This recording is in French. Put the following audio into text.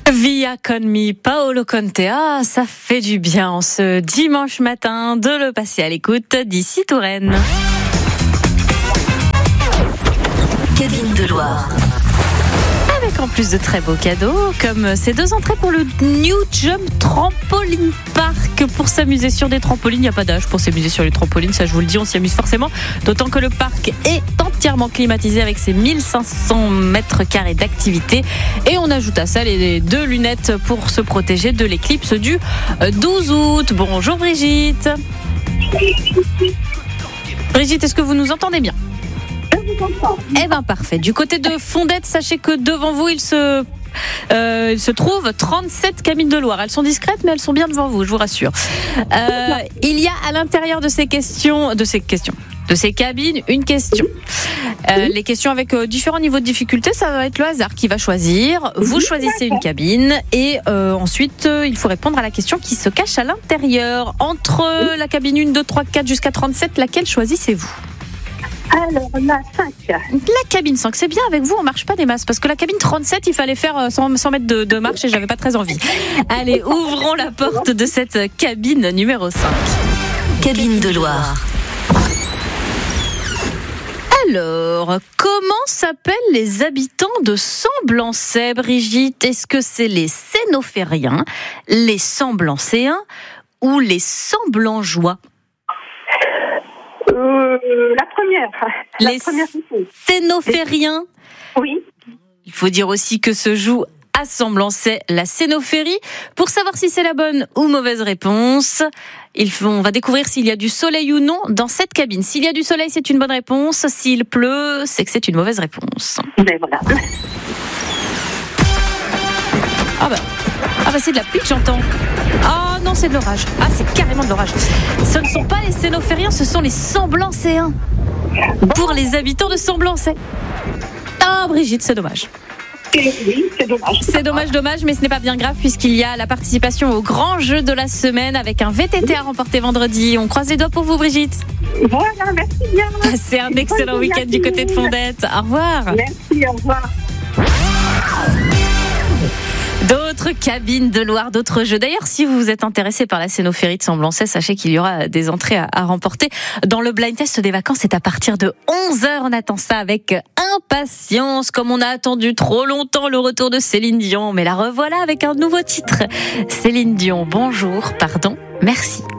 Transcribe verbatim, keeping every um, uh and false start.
Via con me, Paolo Conte. Ah, ça fait du bien ce dimanche matin de le passer à l'écoute d'ici Touraine. Cabine de Loire. Avec en plus de très beaux cadeaux, comme ces deux entrées pour le New Jump Trampoline Park. Pour s'amuser sur des trampolines, il n'y a pas d'âge pour s'amuser sur les trampolines, ça je vous le dis, on s'y amuse forcément. D'autant que le parc est entièrement climatisé avec ses mille cinq cents mètres carrés d'activité. Et on ajoute à ça les deux lunettes pour se protéger de l'éclipse du douze août. Bonjour Brigitte. Brigitte, est-ce que vous nous entendez bien ? Eh ben parfait. Du côté de Fondette, sachez que devant vous, il se, euh, il se trouve trente-sept cabines de Loire. Elles sont discrètes, mais elles sont bien devant vous, je vous rassure. Euh, il y a à l'intérieur de ces questions, de ces questions, de ces cabines, une question. Euh, les questions avec euh, différents niveaux de difficulté, ça va être le hasard qui va choisir. Vous choisissez une cabine et euh, ensuite euh, il faut répondre à la question qui se cache à l'intérieur. Entre la cabine un, deux, trois, quatre jusqu'à trente-sept, laquelle choisissez-vous ? Alors, la cinq. La cabine cinq, c'est bien, avec vous, on marche pas des masses. Parce que la cabine trente-sept, il fallait faire cent mètres de, de marche et j'avais pas très envie. Allez, ouvrons la porte de cette cabine numéro cinq. Cabine de Loire. Alors, comment s'appellent les habitants de Semblançay, Brigitte ? Est-ce que c'est les Sénophériens, les Semblancéens ou les Semblangeois ? Euh, la première. La Les première. Sénophériens. Oui. Il faut dire aussi que se joue à Semblançay la Sénophérie. Pour savoir si c'est la bonne ou mauvaise réponse, il faut, on va découvrir s'il y a du soleil ou non dans cette cabine. S'il y a du soleil, c'est une bonne réponse. S'il pleut, c'est que c'est une mauvaise réponse. Ben voilà. Ah bah, ah bah c'est de la pluie que j'entends. Ah non, c'est de l'orage. Ah, c'est carrément de l'orage. Ce ne sont pas les Sénophériens, ce sont les Semblancéens. Pour les habitants de Semblançay. Ah, Brigitte, c'est dommage. Oui, c'est dommage. C'est dommage, dommage, mais ce n'est pas bien grave puisqu'il y a la participation au grand jeu de la semaine avec un V T T à remporter vendredi. On croise les doigts pour vous, Brigitte. Voilà, merci bien. Passez un excellent week-end du côté de Fondette. Au revoir. Merci, au revoir. D'autres cabines de Loire, d'autres jeux. D'ailleurs, si vous vous êtes intéressé par la Sénophérie de Semblançay, sachez qu'il y aura des entrées à, à remporter. Dans le blind test des vacances, c'est à partir de onze heures. On attend ça avec impatience, comme on a attendu trop longtemps le retour de Céline Dion. Mais la revoilà avec un nouveau titre. Céline Dion, bonjour, pardon, merci.